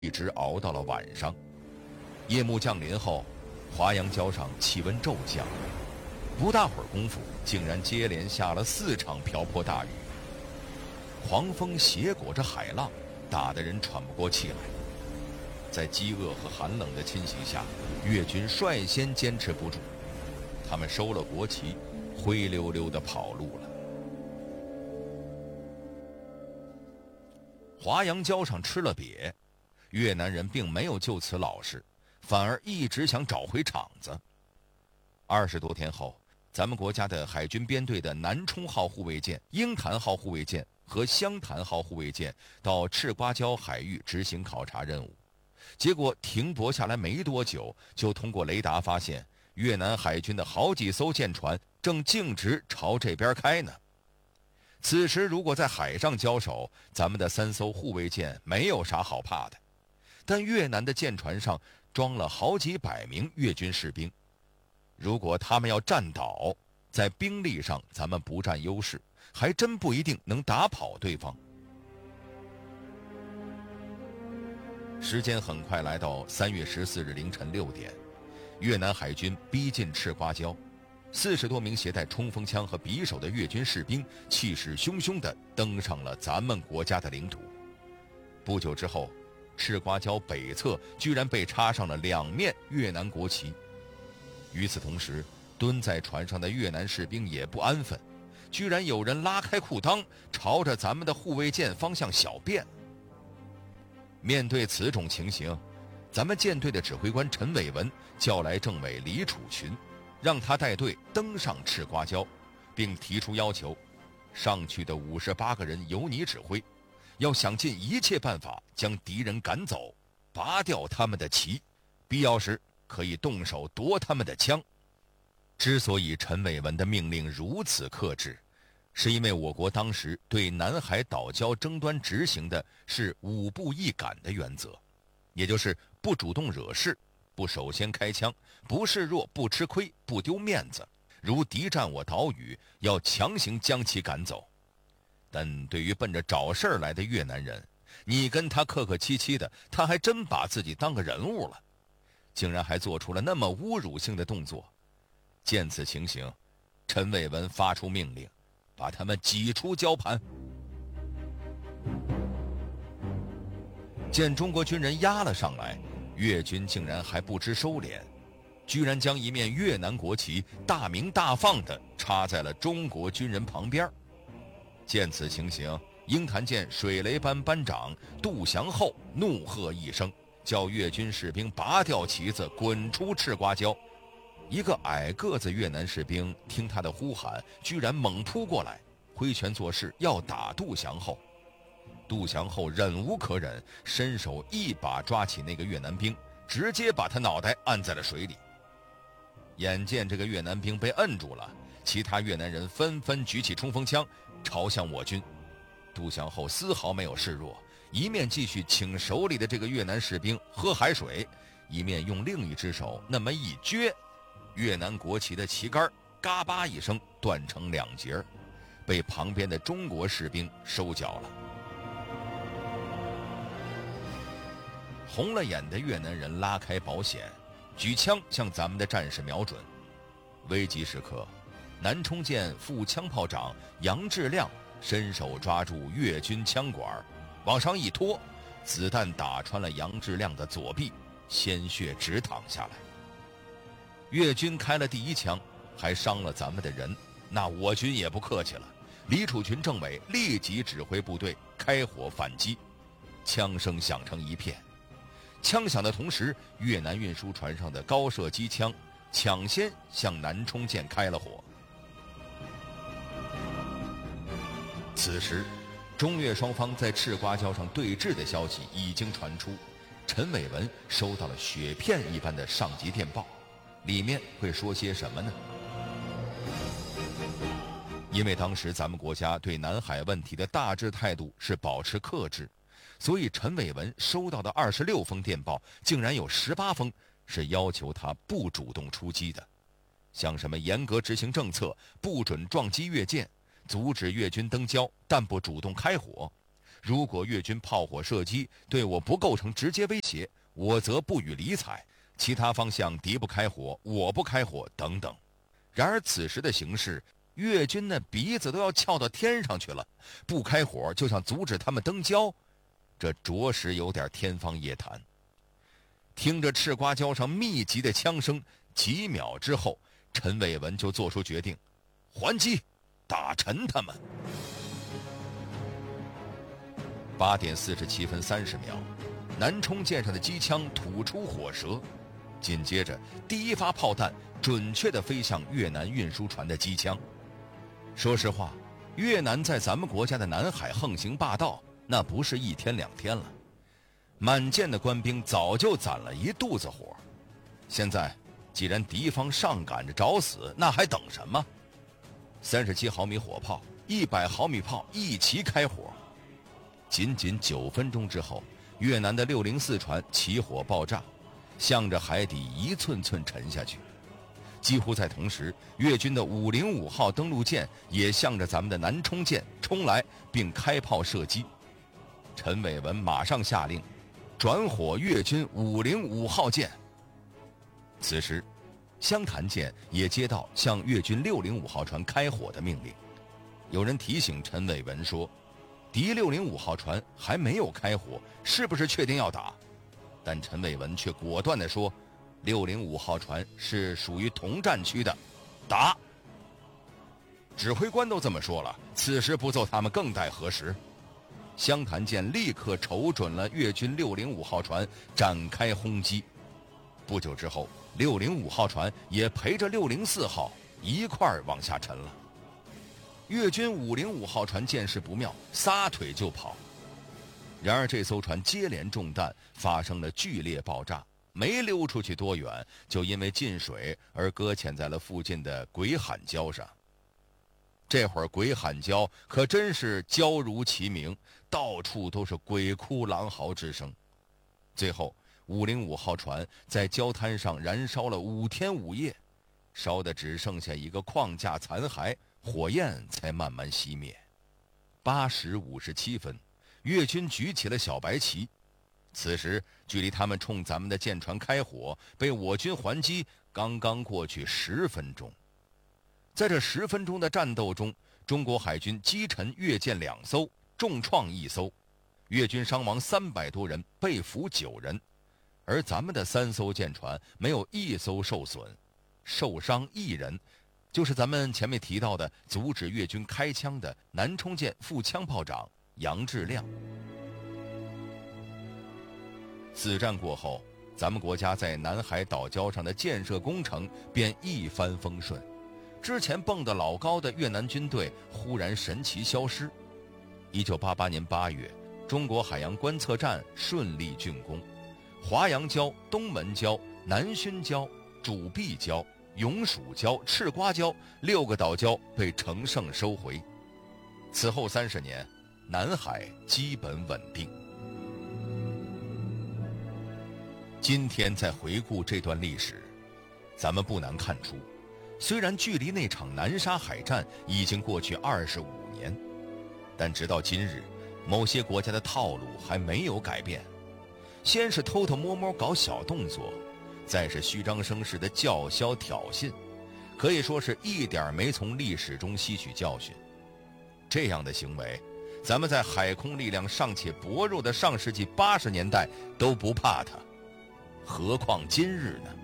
一直熬到了晚上。夜幕降临后，华阳礁上气温骤降，不大会儿功夫，竟然接连下了4场瓢泼大雨。狂风斜裹着海浪，打得人喘不过气来。在饥饿和寒冷的侵袭下，越军率先坚持不住，他们收了国旗，灰溜溜地跑路了。华阳礁上吃了瘪，越南人并没有就此老实，反而一直想找回场子。20多天后，咱们国家的海军编队的南冲号护卫舰、鹰潭号护卫舰和湘潭号护卫舰到赤瓜礁海域执行考察任务，结果停泊下来没多久，就通过雷达发现越南海军的好几艘舰船正径直朝这边开呢。此时如果在海上交手，咱们的3艘护卫舰没有啥好怕的，但越南的舰船上装了好几百名越军士兵，如果他们要站倒，在兵力上咱们不占优势，还真不一定能打跑对方。时间很快来到3月14日凌晨6点，越南海军逼近赤瓜礁，40多名携带冲锋枪和匕首的越军士兵气势汹汹地登上了咱们国家的领土。不久之后，赤瓜礁北侧居然被插上了2面越南国旗。与此同时，蹲在船上的越南士兵也不安分，居然有人拉开裤裆，朝着咱们的护卫舰方向小便。面对此种情形，咱们舰队的指挥官陈伟文叫来政委李楚群，让他带队登上赤瓜礁，并提出要求，上去的58个人由你指挥，要想尽一切办法将敌人赶走，拔掉他们的旗，必要时可以动手夺他们的枪。之所以陈伟文的命令如此克制，是因为我国当时对南海岛礁争端执行的是5不一敢的原则，也就是不主动惹事，不首先开枪，不示弱，不吃亏，不丢面子。如敌占我岛屿，要强行将其赶走。但对于奔着找事儿来的越南人，你跟他客客气气的，他还真把自己当个人物了，竟然还做出了那么侮辱性的动作。见此情形，陈伟文发出命令，把他们挤出礁盘。见中国军人压了上来，越军竟然还不知收敛，居然将一面越南国旗大鸣大放地插在了中国军人旁边。见此情形，鹰潭舰水雷班班长杜祥厚怒喝一声，叫越军士兵拔掉旗子，滚出赤瓜礁。一个矮个子越南士兵听他的呼喊，居然猛扑过来，挥拳作势要打杜祥厚。杜祥厚忍无可忍，伸手一把抓起那个越南兵，直接把他脑袋按在了水里。眼见这个越南兵被摁住了，其他越南人纷纷举起冲锋枪朝向我军。杜祥厚丝毫没有示弱，一面继续请手里的这个越南士兵喝海水，一面用另一只手那么一撅，越南国旗的旗杆嘎巴一声断成2截，被旁边的中国士兵收缴了。红了眼的越南人拉开保险，举枪向咱们的战士瞄准。危急时刻，南冲舰副枪炮长杨志亮伸手抓住越军枪管，往上一拖，子弹打穿了杨志亮的左臂，鲜血直淌下来。越军开了第1枪，还伤了咱们的人，那我军也不客气了。李楚群政委立即指挥部队开火反击，枪声响成一片。枪响的同时，越南运输船上的高射机枪抢先向南冲舰开了火。此时，中越双方在赤瓜礁上对峙的消息已经传出，陈伟文收到了雪片一般的上级电报，里面会说些什么呢？因为当时咱们国家对南海问题的大致态度是保持克制，所以陈伟文收到的26封电报，竟然有18封是要求他不主动出击的，像什么严格执行政策，不准撞击越舰，阻止越军登礁，但不主动开火， 如果越军炮火射击对我不构成直接威胁，我则不予理睬。其他方向敌不开火，我不开火等等。然而此时的形势，越军那鼻子都要翘到天上去了，不开火就想阻止他们登交，这着实有点天方夜谭。听着赤瓜礁上密集的枪声，几秒之后，陈伟文就做出决定，还击，打沉他们。8点47分30秒，南充舰上的机枪吐出火舌，紧接着第一发炮弹准确地飞向越南运输船的机枪。说实话，越南在咱们国家的南海横行霸道，那不是1天2天了。满舰的官兵早就攒了一肚子火，现在既然敌方上赶着找死，那还等什么？37毫米火炮、100毫米炮一齐开火。仅仅9分钟之后，越南的604船起火爆炸，向着海底一寸寸沉下去。几乎在同时，越军的505号登陆舰也向着咱们的南充舰冲来，并开炮射击。陈伟文马上下令转火越军505号舰。此时，湘潭舰也接到向越军605号船开火的命令。有人提醒陈伟文说，敌605号船还没有开火，是不是确定要打？但陈伟文却果断地说，605号船是属于同战区的，打。指挥官都这么说了，此时不揍他们更待何时？湘潭舰立刻瞅准了越军605号船，展开轰击。不久之后，605号船也陪着604号一块儿往下沉了。越军505号船见势不妙，撒腿就跑。然而这艘船接连中弹，发生了剧烈爆炸，没溜出去多远，就因为进水而搁浅在了附近的鬼喊礁上。这会儿鬼喊礁可真是礁如其名，到处都是鬼哭狼嚎之声。最后505号船在礁滩上燃烧了5天5夜，烧得只剩下一个框架残骸，火焰才慢慢熄灭。8时57分，越军举起了小白旗。此时距离他们冲咱们的舰船开火被我军还击刚刚过去10分钟。在这10分钟的战斗中，中国海军击沉越舰2艘，重创1艘，越军伤亡300多人，被俘9人，而咱们的3艘舰船没有1艘受损，受伤1人，就是咱们前面提到的阻止越军开枪的南充舰副枪炮长杨志亮。此战过后，咱们国家在南海岛礁上的建设工程便一帆风顺，之前蹦得老高的越南军队忽然神奇消失。1988年8月，中国海洋观测站顺利竣工，华阳礁、东门礁、南薰礁、主碧礁、永暑礁、赤瓜礁6个岛礁被乘胜收回。此后30年，南海基本稳定。今天再回顾这段历史，咱们不难看出，虽然距离那场南沙海战已经过去25年，但直到今日，某些国家的套路还没有改变。先是偷偷摸摸搞小动作，再是虚张声势的叫嚣挑衅，可以说是一点没从历史中吸取教训。这样的行为，咱们在海空力量尚且薄弱的上世纪80年代都不怕它，何况今日呢？